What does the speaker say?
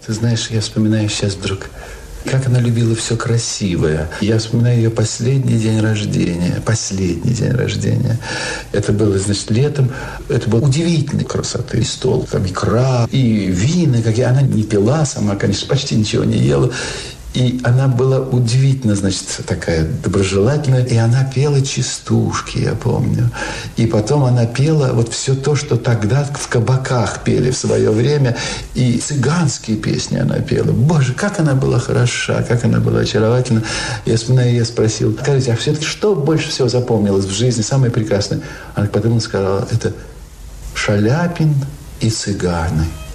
Ты знаешь, я вспоминаю сейчас вдруг, как она любила все красивое. Я вспоминаю ее последний день рождения. Последний день рождения. Это было, значит, летом. Это был удивительной красоты. И стол, там икра, и вина какие. Она не пила сама, конечно, почти ничего не ела. И она была удивительно, значит, такая доброжелательная. И она пела частушки, я помню. И потом она пела вот все то, что тогда в кабаках пели в свое время. И цыганские песни она пела. Боже, как она была хороша, как она была очаровательна. Я вспоминаю, я спросил: скажите, а все-таки что больше всего запомнилось в жизни, самое прекрасное? Она потом сказала: это Шаляпин и цыганы.